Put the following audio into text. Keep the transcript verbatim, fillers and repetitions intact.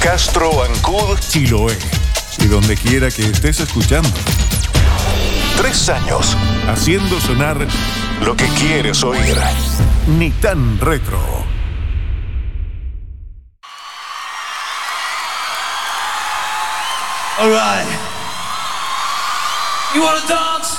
Castro, Ancud, Chiloé y donde quiera que estés escuchando. Tres años Haciendo sonar lo que quieres oír. Ni tan retro. All right. You wanna dance?